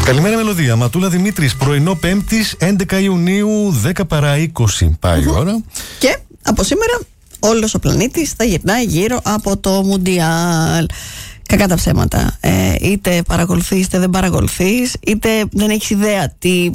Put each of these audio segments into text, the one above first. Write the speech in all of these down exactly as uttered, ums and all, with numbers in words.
Καλημέρα Μελωδία, Ματούλα Δημήτρης, πρωινό Πέμπτης, έντεκα Ιουνίου, δέκα παρά είκοσι πάει η ώρα. Και από σήμερα όλος ο πλανήτης θα γυρνάει γύρω από το Μουντιάλ. Κακά τα ψέματα. Ε, είτε παρακολουθείς είτε δεν παρακολουθείς, είτε δεν έχεις ιδέα τι,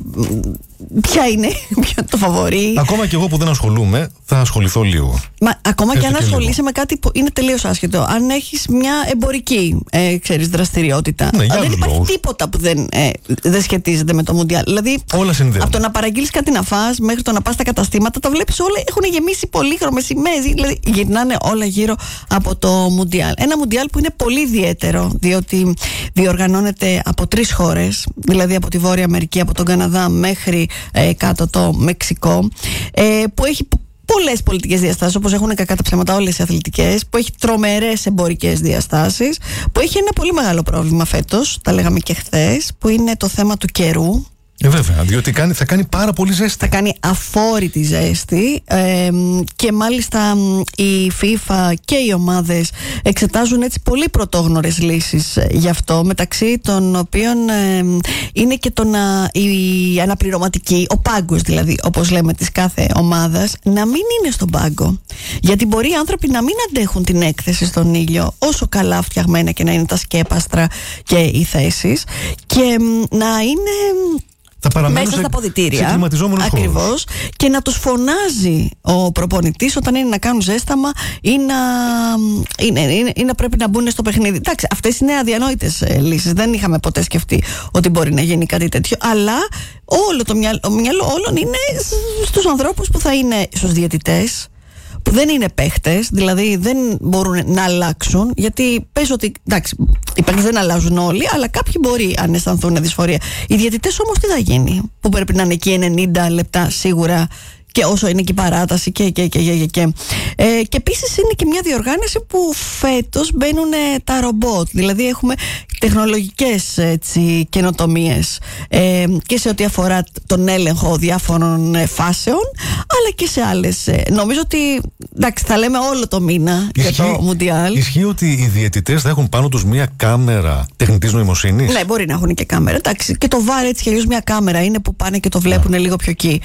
ποια είναι, ποιο είναι το φαβορί. Ακόμα και εγώ που δεν ασχολούμαι, θα ασχοληθώ λίγο. Μα ακόμα Έστω και αν και ασχολείσαι λίγο. με κάτι που είναι τελείως άσχετο, αν έχεις μια εμπορική ε, ξέρεις, δραστηριότητα, Ναι, για δεν άλλους υπάρχει λόγους. τίποτα που δεν, ε, δεν σχετίζεται με το Μουντιάλ. Δηλαδή, Όλα συνδέονται. από το να παραγγείλεις κάτι να φας μέχρι το να πας στα καταστήματα, τα βλέπεις όλα, έχουν γεμίσει πολύχρωμες σημαίες. Δηλαδή, γυρνάνε όλα γύρω από το Μουντιάλ. Ένα Μουντιάλ που είναι πολύ ιδιαίτερο, διότι διοργανώνεται από τρεις χώρες, δηλαδή από τη Βόρεια Αμερική, από τον Καναδά μέχρι ε, κάτω το Μεξικό, ε, που έχει πολλές πολιτικές διαστάσεις, όπως έχουν κακά τα ψέματα όλες οι αθλητικές, που έχει τρομερές εμπορικές διαστάσεις, που έχει ένα πολύ μεγάλο πρόβλημα φέτος, τα λέγαμε και χθες, που είναι το θέμα του καιρού. Ε, βέβαια, διότι κάνει, θα κάνει πάρα πολύ ζέστη. Θα κάνει αφόρητη ζέστη ε, και μάλιστα η FIFA και οι ομάδες εξετάζουν έτσι πολύ πρωτόγνωρες λύσεις γι' αυτό, μεταξύ των οποίων ε, είναι και το να, η αναπληρωματική, ο πάγκος δηλαδή, όπως λέμε, της κάθε ομάδας, να μην είναι στον πάγκο. Γιατί μπορεί οι άνθρωποι να μην αντέχουν την έκθεση στον ήλιο, όσο καλά φτιαγμένα και να είναι τα σκέπαστρα και οι θέσεις, και να είναι μέσα στα ποδητήρια, ακριβώς, και να τους φωνάζει ο προπονητής όταν είναι να κάνουν ζέσταμα ή να, είναι, είναι, ή να πρέπει να μπουν στο παιχνίδι. Εντάξει, αυτές είναι αδιανόητες ε, λύσεις. Δεν είχαμε ποτέ σκεφτεί ότι μπορεί να γίνει κάτι τέτοιο. Αλλά όλο το μυαλό, μυαλό όλων είναι στους ανθρώπους που θα είναι, στους διαιτητές, που δεν είναι παίχτες, δηλαδή δεν μπορούν να αλλάξουν, γιατί πες ότι εντάξει, οι παίχτες δεν αλλάζουν όλοι, αλλά κάποιοι μπορεί αν αισθανθούν δυσφορία. Οι διαιτητές όμως τι θα γίνει, που πρέπει να είναι εκεί ενενήντα λεπτά σίγουρα, και όσο είναι και η παράταση και και και και, και. Ε, και επίσης είναι και μια διοργάνωση που φέτος μπαίνουν τα ρομπότ, δηλαδή έχουμε τεχνολογικές έτσι, καινοτομίες ε, και σε ό,τι αφορά τον έλεγχο διάφορων ε, φάσεων, αλλά και σε άλλες. Ε, νομίζω ότι εντάξει, θα λέμε όλο το μήνα ισχύει, για το Μουντιάλ. Ισχύει ότι οι διαιτητές θα έχουν πάνω τους μια κάμερα τεχνητής νοημοσύνης. Ναι, μπορεί να έχουν και κάμερα. Εντάξει, και το βάρ έτσι κι αλλιώς μια κάμερα είναι που πάνε και το βλέπουν yeah. λίγο πιο εκεί.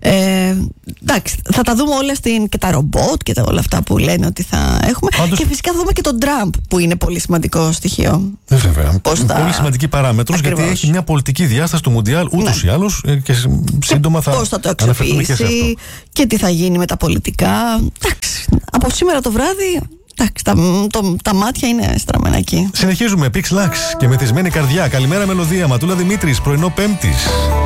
Ε, εντάξει, θα τα δούμε όλα στην, και τα ρομπότ και τα, όλα αυτά που λένε ότι θα έχουμε. Πάντως, και φυσικά θα δούμε και τον Τραμπ, που είναι πολύ σημαντικό στοιχείο. Ε, βέβαια. Πολύ τα... σημαντική παράμετρος, γιατί έχει μια πολιτική διάσταση του Μουντιάλ ούτως ναι. ή άλλως, και σύντομα θα, πώς θα το αξιοποιήσει και τι θα γίνει με τα πολιτικά. Εντάξει, από σήμερα το βράδυ. Εντάξει, τα, το, τα μάτια είναι στραμμένα εκεί. Συνεχίζουμε, Pix Lux και μεθυσμένη καρδιά. Καλημέρα Μελωδία, Ματούλα Δημήτρης, πρωινό Πέμπτης.